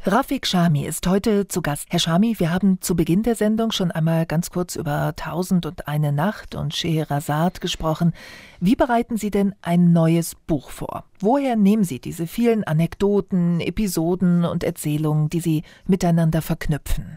Rafik Chami ist heute zu Gast. Herr Chami, wir haben zu Beginn der Sendung schon einmal ganz kurz über 1001 Nacht und Scheherazade gesprochen. Wie bereiten Sie denn ein neues Buch vor? Woher nehmen Sie diese vielen Anekdoten, Episoden und Erzählungen, die Sie miteinander verknüpfen?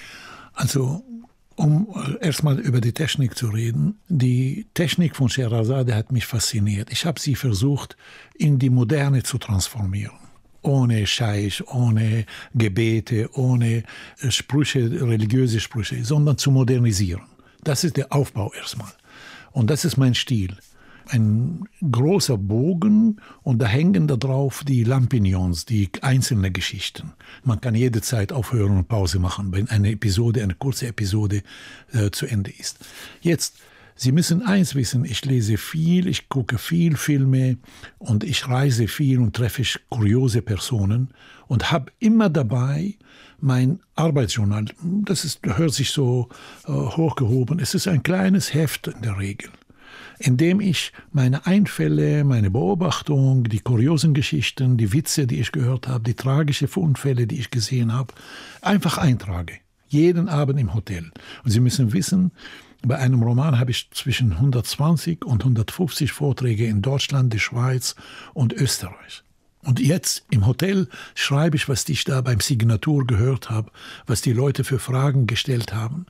Also, um erstmal über die Technik zu reden. Die Technik von Scheherazade hat mich fasziniert. Ich habe sie versucht, in die Moderne zu transformieren. Ohne Scheich, ohne Gebete, ohne Sprüche, religiöse Sprüche, sondern zu modernisieren. Das ist der Aufbau erstmal. Und das ist mein Stil. Ein großer Bogen und da hängen da drauf die Lampignons, die einzelnen Geschichten. Man kann jederzeit aufhören und Pause machen, wenn eine kurze Episode zu Ende ist. Jetzt, Sie müssen eins wissen, ich lese viel, ich gucke viel Filme und ich reise viel und treffe kuriose Personen und habe immer dabei mein Arbeitsjournal. Hört sich so hochgehoben. Es ist ein kleines Heft in der Regel, in dem ich meine Einfälle, meine Beobachtung, die kuriosen Geschichten, die Witze, die ich gehört habe, die tragischen Unfälle, die ich gesehen habe, einfach eintrage. Jeden Abend im Hotel. Und Sie müssen wissen, bei einem Roman habe ich zwischen 120 und 150 Vorträge in Deutschland, der Schweiz und Österreich. Und jetzt im Hotel schreibe ich, was ich da beim Signatur gehört habe, was die Leute für Fragen gestellt haben.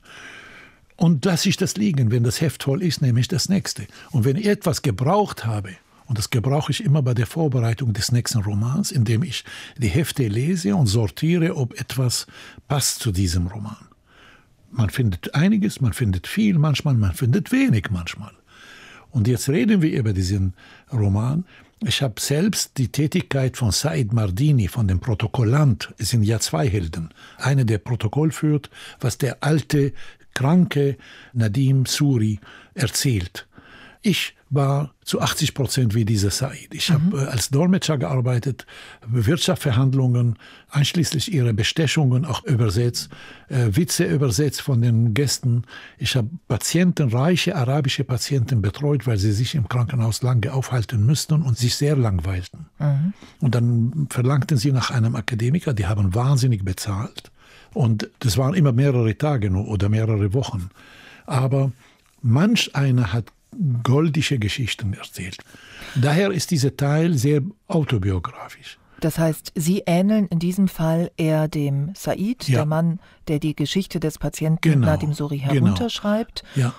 Und lasse ich das liegen. Wenn das Heft voll ist, nehme ich das nächste. Und wenn ich etwas gebraucht habe, und das gebrauche ich immer bei der Vorbereitung des nächsten Romans, indem ich die Hefte lese und sortiere, ob etwas passt zu diesem Roman. Man findet einiges, man findet viel manchmal, man findet wenig manchmal. Und jetzt reden wir über diesen Roman. Ich habe selbst die Tätigkeit von Said Mardini, von dem Protokollant. Es sind ja zwei Helden. Einer, der Protokoll führt, was der alte, kranke Nadim Suri erzählt. Ich war zu 80% wie dieser Said. Ich habe als Dolmetscher gearbeitet, Wirtschaftsverhandlungen, einschließlich ihrer Bestechungen auch übersetzt, Witze übersetzt von den Gästen. Ich habe reiche arabische Patienten betreut, weil sie sich im Krankenhaus lange aufhalten müssten und sich sehr langweilten. Und dann verlangten sie nach einem Akademiker, die haben wahnsinnig bezahlt. Und das waren immer mehrere Tage nur oder mehrere Wochen. Aber manch einer hat goldische Geschichten erzählt. Daher ist dieser Teil sehr autobiografisch. Das heißt, Sie ähneln in diesem Fall eher dem Said, der Mann, der die Geschichte des Patienten Nadim Suri herunterschreibt,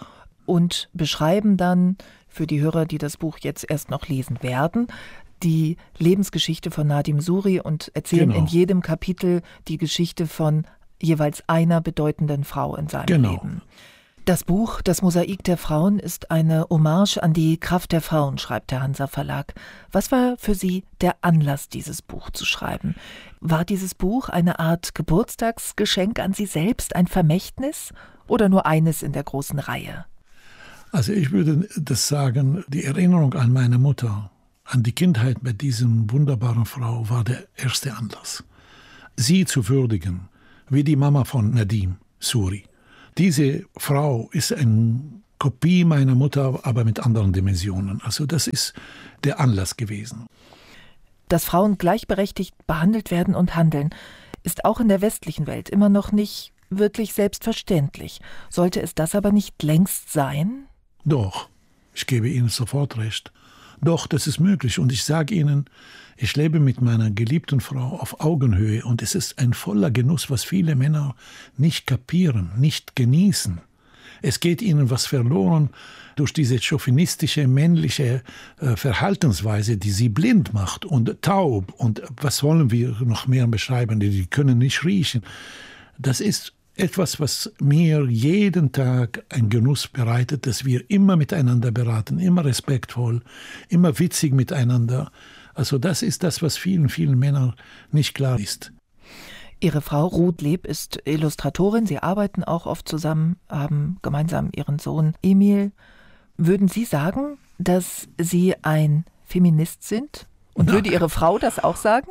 und beschreiben dann für die Hörer, die das Buch jetzt erst noch lesen werden, die Lebensgeschichte von Nadim Suri und erzählen in jedem Kapitel die Geschichte von jeweils einer bedeutenden Frau in seinem Leben. Das Buch »Das Mosaik der Frauen« ist eine Hommage an die Kraft der Frauen, schreibt der Hansa Verlag. Was war für Sie der Anlass, dieses Buch zu schreiben? War dieses Buch eine Art Geburtstagsgeschenk an Sie selbst, ein Vermächtnis oder nur eines in der großen Reihe? Also ich würde das sagen, die Erinnerung an meine Mutter, an die Kindheit mit diesem wunderbaren Frau war der erste Anlass. Sie zu würdigen, wie die Mama von Nadim Suri. Diese Frau ist eine Kopie meiner Mutter, aber mit anderen Dimensionen. Also das ist der Anlass gewesen. Dass Frauen gleichberechtigt behandelt werden und handeln, ist auch in der westlichen Welt immer noch nicht wirklich selbstverständlich. Sollte es das aber nicht längst sein? Doch, ich gebe Ihnen sofort recht. Doch, das ist möglich. Und ich sage Ihnen, ich lebe mit meiner geliebten Frau auf Augenhöhe und es ist ein voller Genuss, was viele Männer nicht kapieren, nicht genießen. Es geht ihnen was verloren durch diese chauvinistische, männliche Verhaltensweise, die sie blind macht und taub. Und was wollen wir noch mehr beschreiben? Die können nicht riechen. Das ist etwas, was mir jeden Tag einen Genuss bereitet, dass wir immer miteinander beraten, immer respektvoll, immer witzig miteinander. Also das ist das, was vielen, vielen Männern nicht klar ist. Ihre Frau Ruth Leb ist Illustratorin. Sie arbeiten auch oft zusammen, haben gemeinsam ihren Sohn Emil. Würden Sie sagen, dass Sie ein Feminist sind? Und würde Ihre Frau das auch sagen?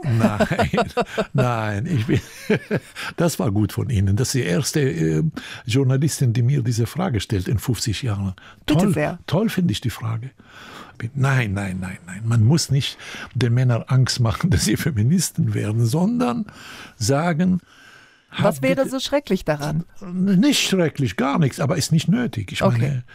Nein, das war gut von Ihnen. Das ist die erste Journalistin, die mir diese Frage stellt in 50 Jahren. Bitte sehr. Toll finde ich die Frage. bin. Nein. Man muss nicht den Männern Angst machen, dass sie Feministen werden, sondern sagen... Was wäre so schrecklich daran? Nicht schrecklich, gar nichts, aber ist nicht nötig. Ich meine,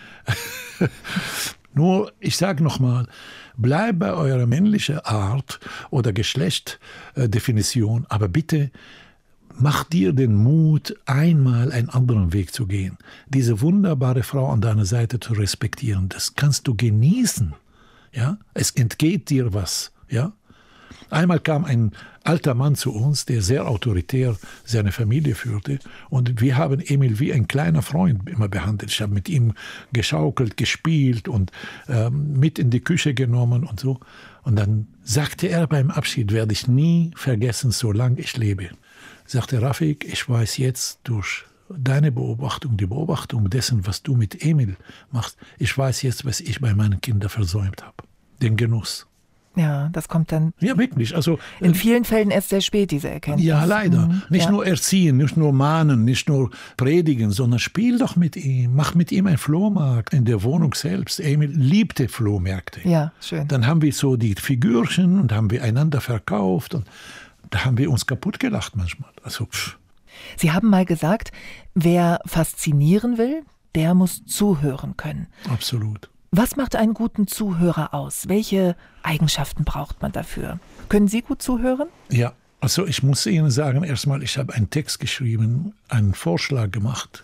nur, ich sage nochmal, bleibt bei eurer männlichen Art oder Geschlechtdefinition, aber bitte mach dir den Mut, einmal einen anderen Weg zu gehen. Diese wunderbare Frau an deiner Seite zu respektieren, das kannst du genießen. Ja? Es entgeht dir was. Ja? Einmal kam ein alter Mann zu uns, der sehr autoritär seine Familie führte. Und wir haben Emil wie ein kleiner Freund immer behandelt. Ich habe mit ihm geschaukelt, gespielt und mit in die Küche genommen und so. Und dann sagte er beim Abschied, werde ich nie vergessen, solange ich lebe. Sagte Rafik, ich weiß jetzt durch deine Beobachtung, die Beobachtung dessen, was du mit Emil machst, ich weiß jetzt, was ich bei meinen Kindern versäumt habe. Den Genuss. Ja, das kommt dann ja, wirklich. Also, in vielen Fällen erst sehr spät, diese Erkenntnis. Ja, leider. Nicht nur erziehen, nicht nur mahnen, nicht nur predigen, sondern spiel doch mit ihm. Mach mit ihm einen Flohmarkt in der Wohnung selbst. Emil liebte Flohmärkte. Ja, schön. Dann haben wir so die Figürchen und haben wir einander verkauft und da haben wir uns kaputt gelacht manchmal. Also, Sie haben mal gesagt, wer faszinieren will, der muss zuhören können. Absolut. Was macht einen guten Zuhörer aus? Welche Eigenschaften braucht man dafür? Können Sie gut zuhören? Ja, also ich muss Ihnen sagen, erstmal, ich habe einen Text geschrieben, einen Vorschlag gemacht,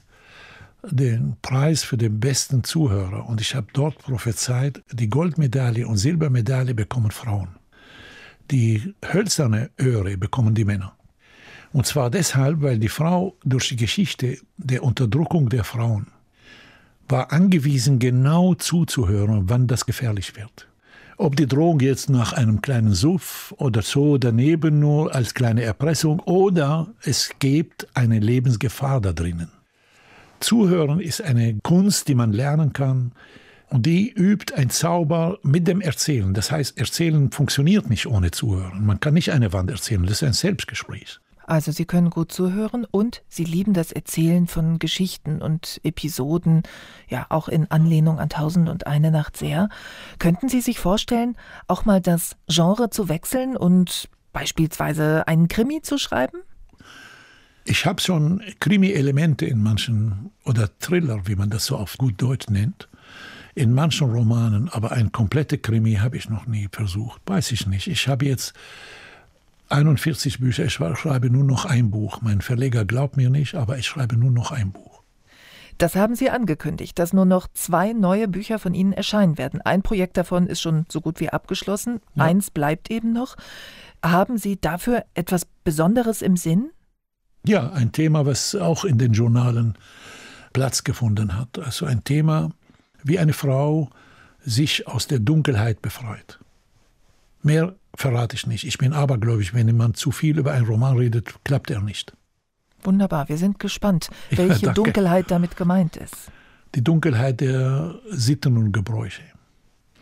den Preis für den besten Zuhörer. Und ich habe dort prophezeit, die Goldmedaille und Silbermedaille bekommen Frauen. Die hölzerne Öhre bekommen die Männer. Und zwar deshalb, weil die Frau durch die Geschichte der Unterdrückung der Frauen war angewiesen, genau zuzuhören, wann das gefährlich wird. Ob die Drohung jetzt nach einem kleinen Suff oder so daneben nur als kleine Erpressung oder es gibt eine Lebensgefahr da drinnen. Zuhören ist eine Kunst, die man lernen kann und die übt ein Zauber mit dem Erzählen. Das heißt, Erzählen funktioniert nicht ohne Zuhören. Man kann nicht eine Wand erzählen, das ist ein Selbstgespräch. Also Sie können gut zuhören und Sie lieben das Erzählen von Geschichten und Episoden, ja auch in Anlehnung an 1001 Nacht sehr. Könnten Sie sich vorstellen, auch mal das Genre zu wechseln und beispielsweise einen Krimi zu schreiben? Ich habe schon Krimi-Elemente in manchen, oder Thriller, wie man das so auf gut Deutsch nennt, in manchen Romanen, aber ein kompletter Krimi habe ich noch nie versucht. Weiß ich nicht. Ich habe jetzt 41 Bücher, ich schreibe nur noch ein Buch. Mein Verleger glaubt mir nicht, aber ich schreibe nur noch ein Buch. Das haben Sie angekündigt, dass nur noch 2 neue Bücher von Ihnen erscheinen werden. Ein Projekt davon ist schon so gut wie abgeschlossen. Ja. Eins bleibt eben noch. Haben Sie dafür etwas Besonderes im Sinn? Ja, ein Thema, was auch in den Journalen Platz gefunden hat. Also ein Thema, wie eine Frau sich aus der Dunkelheit befreit. Mehr verrate ich nicht. Ich bin abergläubig. Wenn jemand zu viel über einen Roman redet, klappt er nicht. Wunderbar, wir sind gespannt, welche Dunkelheit damit gemeint ist. Die Dunkelheit der Sitten und Gebräuche.